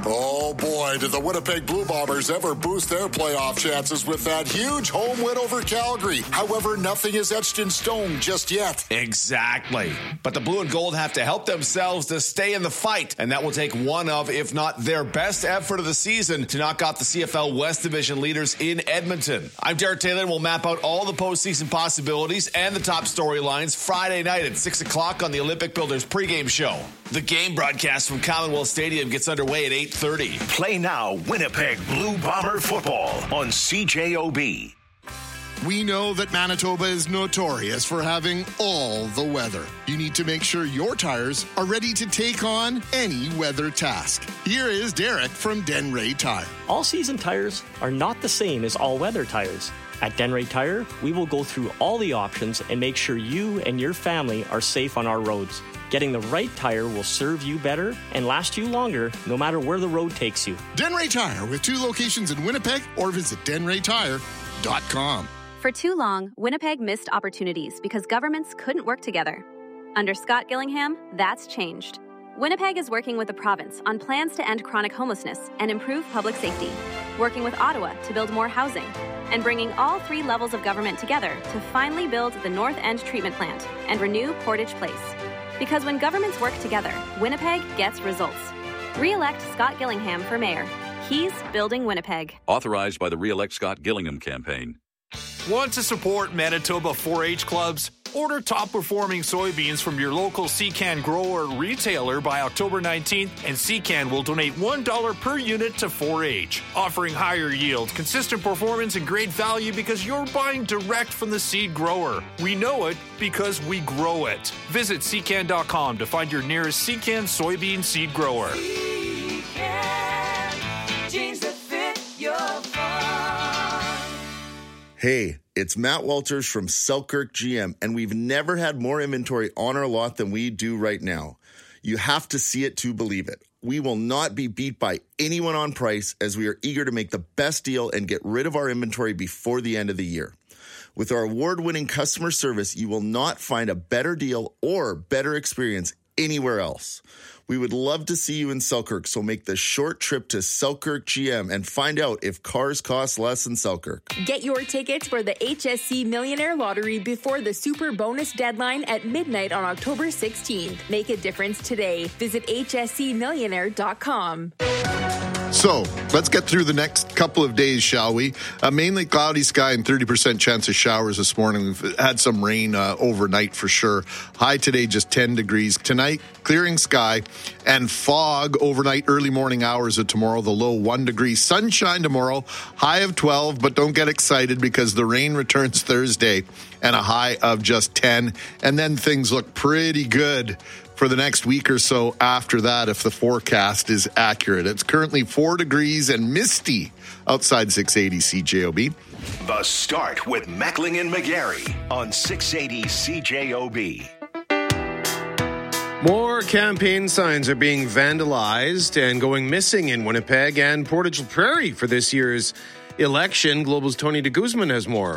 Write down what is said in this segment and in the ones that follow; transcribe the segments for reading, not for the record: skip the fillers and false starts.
Oh boy, did the Winnipeg Blue Bombers ever boost their playoff chances with that huge home win over Calgary. However, nothing is etched in stone just yet. Exactly. But the Blue and Gold have to help themselves to stay in the fight, and that will take one of, if not their best effort of the season to knock off the CFL West Division leaders in Edmonton. I'm Derek Taylor, and we'll map out all the postseason possibilities and the top storylines Friday night at 6 o'clock on the Olympic Builders pregame show. The game broadcast from Commonwealth Stadium gets underway at 8:30. Play now Winnipeg Blue Bomber football on CJOB. We know that Manitoba is notorious for having all the weather. You need to make sure your tires are ready to take on any weather task. Here is Derek from Denray Tire. All-season tires are not the same as all-weather tires. At Denray Tire, we will go through all the options and make sure you and your family are safe on our roads. Getting the right tire will serve you better and last you longer, no matter where the road takes you. Denray Tire, with 2 locations in Winnipeg, or visit denraytire.com. For too long, Winnipeg missed opportunities because governments couldn't work together. Under Scott Gillingham, that's changed. Winnipeg is working with the province on plans to end chronic homelessness and improve public safety, working with Ottawa to build more housing, and bringing all 3 levels of government together to finally build the North End Treatment Plant and renew Portage Place. Because when governments work together, Winnipeg gets results. Re-elect Scott Gillingham for mayor. He's building Winnipeg. Authorized by the Re-elect Scott Gillingham campaign. Want to support Manitoba 4-H clubs? Order top-performing soybeans from your local Secan grower or retailer by October 19th, and Secan will donate $1 per unit to 4-H, offering higher yield, consistent performance, and great value because you're buying direct from the seed grower. We know it because we grow it. Visit Secan.com to find your nearest Secan soybean seed grower. Secan, jeans that fit your farm. Hey, it's Matt Walters from Selkirk GM, and we've never had more inventory on our lot than we do right now. You have to see it to believe it. We will not be beat by anyone on price, as we are eager to make the best deal and get rid of our inventory before the end of the year. With our award-winning customer service, you will not find a better deal or better experience anywhere else. We would love to see you in Selkirk, so make the short trip to Selkirk GM and find out if cars cost less in Selkirk. Get your tickets for the HSC Millionaire Lottery before the Super Bonus deadline at midnight on October 16th. Make a difference today. Visit hscmillionaire.com. So, let's get through the next couple of days, shall we? Mainly cloudy sky and 30% chance of showers this morning. We've had some rain overnight for sure. High today, just 10 degrees. Tonight, clearing sky and fog overnight, early morning hours of tomorrow. The low 1 degree. Sunshine tomorrow, high of 12, but don't get excited because the rain returns Thursday and a high of just 10. And then things look pretty good for the next week or so after that, if the forecast is accurate. It's currently 4 degrees and misty outside 680 CJOB. The Start with Meckling and McGarry on 680 CJOB. More campaign signs are being vandalized and going missing in Winnipeg and Portage Prairie for this year's election. Global's Tony de Guzman has more.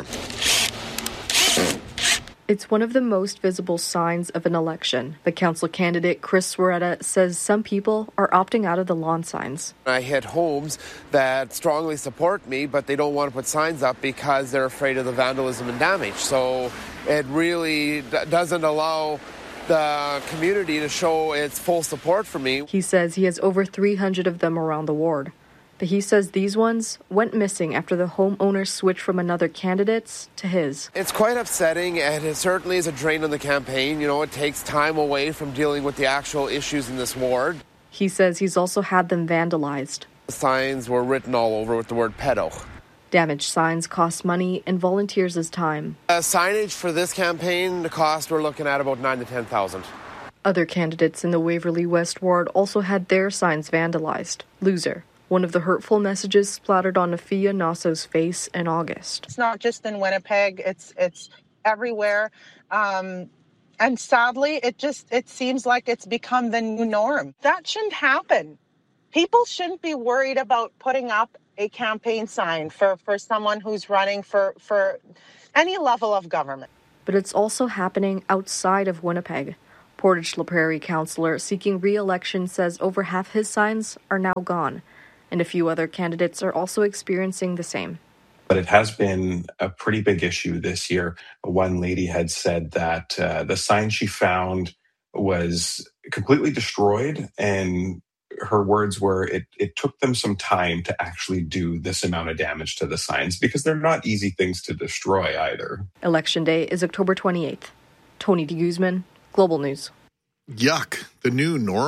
It's one of the most visible signs of an election. The council candidate, Chris Swaretta, says some people are opting out of the lawn signs. I hit homes that strongly support me, but they don't want to put signs up because they're afraid of the vandalism and damage. So it really doesn't allow the community to show its full support for me. He says he has over 300 of them around the ward. But he says these ones went missing after the homeowner switched from another candidate's to his. It's quite upsetting, and it certainly is a drain on the campaign. You know, it takes time away from dealing with the actual issues in this ward. He says he's also had them vandalized. The signs were written all over with the word pedo. Damaged signs cost money and volunteers' time. Signage for this campaign, the cost we're looking at about $9,000 to $10,000. Other candidates in the Waverley West ward also had their signs vandalized. Loser. One of the hurtful messages splattered on Afia Nasso's face in August. It's not just in Winnipeg, it's everywhere. And sadly, it seems like it's become the new norm. That shouldn't happen. People shouldn't be worried about putting up a campaign sign for someone who's running for any level of government. But it's also happening outside of Winnipeg. Portage La Prairie councillor seeking re-election says over half his signs are now gone, and a few other candidates are also experiencing the same. But it has been a pretty big issue this year. One lady had said that the sign she found was completely destroyed, and her words were it took them some time to actually do this amount of damage to the signs because they're not easy things to destroy either. Election Day is October 28th. Tony de Guzman, Global News. Yuck, the new normal, ?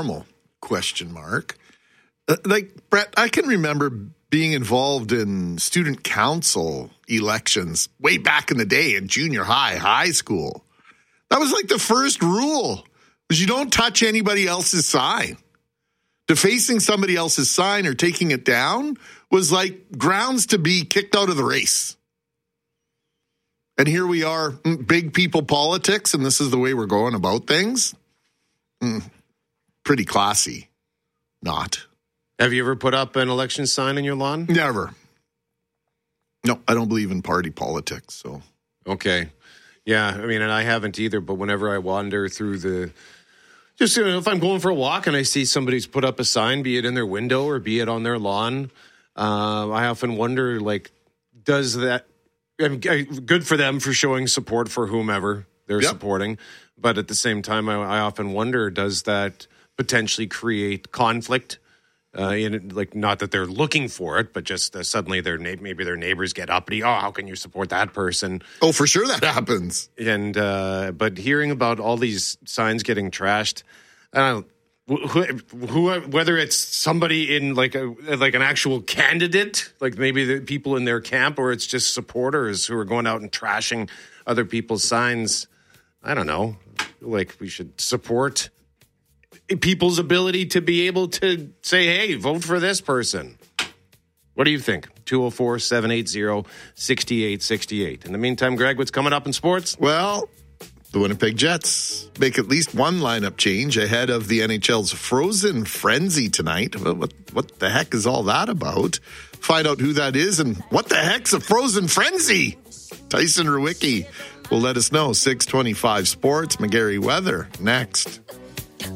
Brett, I can remember being involved in student council elections way back in the day in junior high school. That was like the first rule, was you don't touch anybody else's sign. Defacing somebody else's sign or taking it down was like grounds to be kicked out of the race. And here we are, big people politics, and this is the way we're going about things. Pretty classy. Not. Have you ever put up an election sign in your lawn? Never. No, I don't believe in party politics, so. Okay. Yeah, I mean, and I haven't either, but whenever I wander through just if I'm going for a walk and I see somebody's put up a sign, be it in their window or be it on their lawn, I often wonder, does that, good for them for showing support for whomever they're supporting, but at the same time, I often wonder, does that potentially create conflict? Not that they're looking for it, but just suddenly maybe their neighbors get uppity. Oh, how can you support that person? Oh, for sure that happens. And but hearing about all these signs getting trashed, whether it's somebody in like an actual candidate, like maybe the people in their camp, or it's just supporters who are going out and trashing other people's signs. I don't know. We should support people's ability to be able to say, hey, vote for this person. What do you think? 204-780-6868. In the meantime, Greg, what's coming up in sports? Well, the Winnipeg Jets make at least one lineup change ahead of the NHL's Frozen Frenzy tonight. What the heck is all that about? Find out who that is and what the heck's a Frozen Frenzy? Tyson Rewicki will let us know. 625 Sports, McGarry Weather, next.